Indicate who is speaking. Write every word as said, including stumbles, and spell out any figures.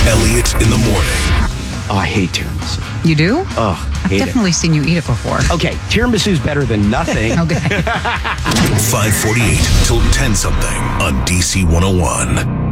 Speaker 1: Elliot in the morning.
Speaker 2: Oh, I hate tiramisu.
Speaker 3: You do?
Speaker 2: Oh,
Speaker 3: I've
Speaker 2: hate
Speaker 3: definitely seen you eat it before.
Speaker 2: it. Okay, tiramisu's better than nothing.
Speaker 3: Okay.
Speaker 1: five forty-eight till ten something on D C one oh one.